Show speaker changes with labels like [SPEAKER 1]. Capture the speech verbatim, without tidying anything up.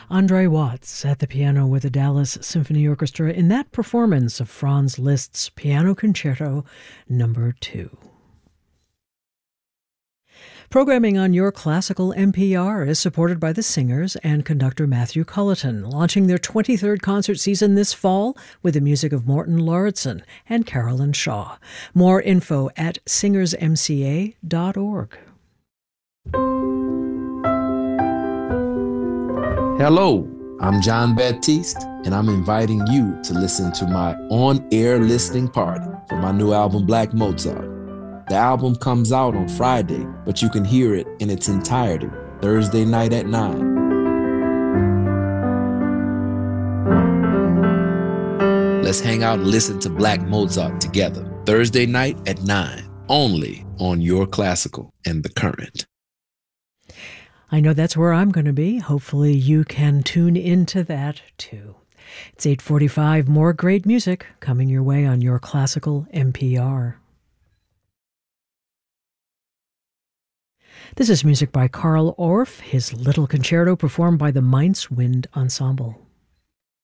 [SPEAKER 1] Andre Watts at the piano with the Dallas Symphony Orchestra in that performance of Franz Liszt's Piano Concerto Number two. Programming on Your Classical N P R is supported by the singers and conductor Matthew Culleton, launching their twenty-third concert season this fall with the music of Morton Lauritsen and Carolyn Shaw. More info at singers m c a dot org.
[SPEAKER 2] Hello, I'm John Baptiste, and I'm inviting you to listen to my on-air listening party for my new album, Black Mozart. The album comes out on Friday, but you can hear it in its entirety Thursday night at nine. Let's hang out and listen to Black Mozart together Thursday night at nine, only on Your Classical and The Current.
[SPEAKER 1] I know that's where I'm going to be. Hopefully you can tune into that too. It's eight forty-five, more great music coming your way on Your Classical N P R. This is music by Carl Orff, his Little Concerto performed by the Mainz Wind Ensemble.